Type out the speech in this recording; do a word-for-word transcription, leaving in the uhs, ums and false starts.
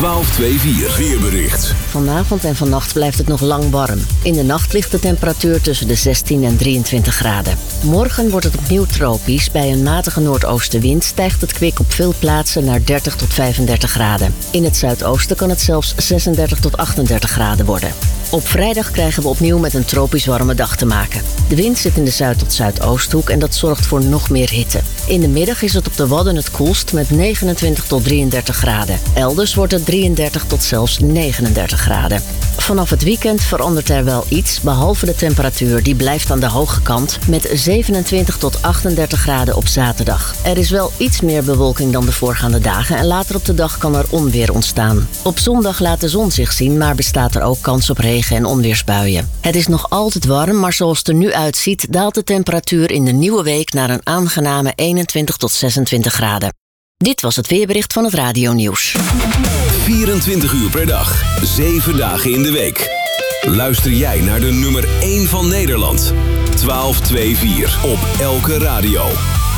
twaalf vijfentwintig weerbericht. Vanavond en vannacht blijft het nog lang warm. In de nacht ligt de temperatuur tussen de zestien en drieëntwintig graden. Morgen wordt het opnieuw tropisch. Bij een matige noordoostenwind stijgt het kwik op veel plaatsen naar dertig tot vijfendertig graden. In het zuidoosten kan het zelfs zesendertig tot achtendertig graden worden. Op vrijdag krijgen we opnieuw met een tropisch warme dag te maken. De wind zit in de zuid- tot zuidoosthoek en dat zorgt voor nog meer hitte. In de middag is het op de Wadden het koelst met negenentwintig tot drieëndertig graden. Elders wordt het drieëndertig tot zelfs negenendertig graden. Vanaf het weekend verandert er wel iets, behalve de temperatuur. Die blijft aan de hoge kant met zevenentwintig tot achtendertig graden op zaterdag. Er is wel iets meer bewolking dan de voorgaande dagen en later op de dag kan er onweer ontstaan. Op zondag laat de zon zich zien, maar bestaat er ook kans op regen en onweersbuien. Het is nog altijd warm, maar zoals het er nu uitziet daalt de temperatuur in de nieuwe week naar een aangename eenentwintig tot zesentwintig graden. Dit was het weerbericht van het Radio Nieuws. vierentwintig uur per dag, zeven dagen in de week. Luister jij naar de nummer één van Nederland. twaalf vijfentwintig op elke radio.